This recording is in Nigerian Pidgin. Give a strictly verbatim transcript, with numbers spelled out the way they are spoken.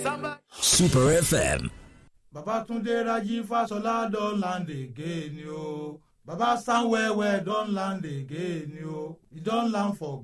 Super F M. Babatunde Raji Fasola don land again, yo. Baba Stanwell don land again, yo. He don land for